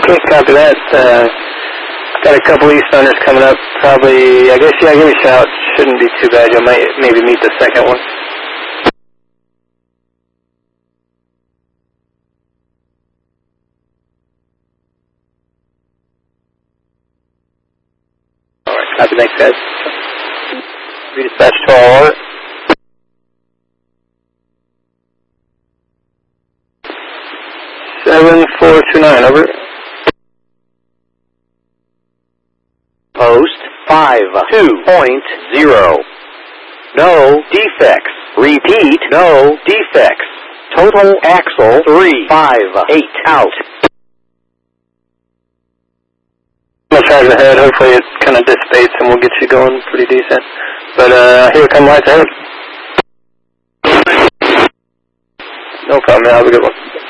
Okay, copy that. Got a couple east runners coming up. Probably, I guess, yeah, give me a shout. Shouldn't be too bad. You might maybe meet the second one. Alright, copy, thanks, guys. Redispatch to all order. Seven 429, over. Post 52.0. No defects. Repeat, no defects. Total axle 358 out. I'm gonna charge ahead. Hopefully it kind of dissipates and we'll get you going pretty decent. But here come lights ahead. No problem, man. Have a good one.